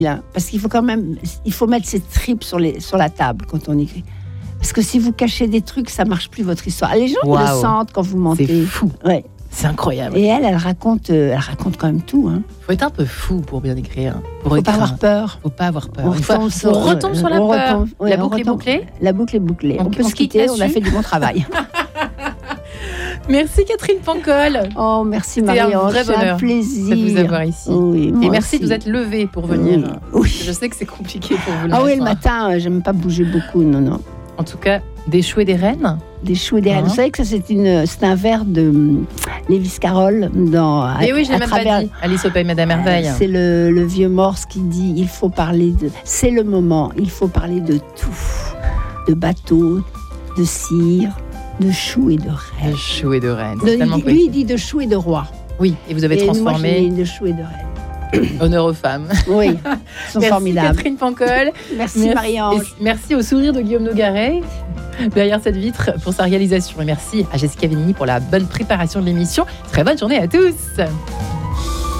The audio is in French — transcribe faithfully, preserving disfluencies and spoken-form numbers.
Bien, parce qu'il faut quand même, il faut mettre ses tripes sur, les, sur la table quand on écrit. Parce que si vous cachez des trucs, ça marche plus votre histoire. Les gens Wow. ils le sentent quand vous mentez. C'est fou. Ouais. C'est incroyable. Et elle, elle raconte, euh, elle raconte quand même tout. Hein. Faut être un peu fou pour bien écrire. Pour Faut écrire. pas avoir peur. Faut pas avoir peur. On Une fois- retombe sur, on retombe sur la on peur. retombe- ouais, la on boucle est retombe- bouclée. La boucle est bouclée. On- On, peut on se se quitte quitter, on a là-dessus. fait du bon travail. Merci Catherine Pancol. Oh, merci C'était un Marie-Ange, vrai c'est bonheur un plaisir. de vous avoir ici. Oui, moi Et merci de aussi. vous être levée pour venir. Oui. Oui. Je sais que c'est compliqué pour vous le Ah oui, le matin. matin, euh, j'aime pas bouger beaucoup, non, non. En tout cas, des choux et des rennes. Des choux et des rennes. Hein. Vous savez que ça, c'est, une, c'est un vers de hum, Lévis Carroll dans. Et à- oui, j'ai à même travers- pas dit. Alice au Pays Madame Merveille. Euh, C'est le, le vieux Morse qui dit il faut parler de. C'est le moment, il faut parler de tout. De bateaux, de cire, de choux et de De rennes. choux et de rennes. De- C'est tellement lui, poétique. il dit de choux et de rois. Oui, et vous avez Et moi, transformé j'ai dit de choux et de rennes. honneur aux femmes. Oui, ils sont Merci formidables. Catherine Pancol. Merci, Marie-Ange. Et merci au sourire de Guillaume Nogaret derrière cette vitre pour sa réalisation. Et merci à Jessica Venini pour la bonne préparation de l'émission. Très bonne journée à tous.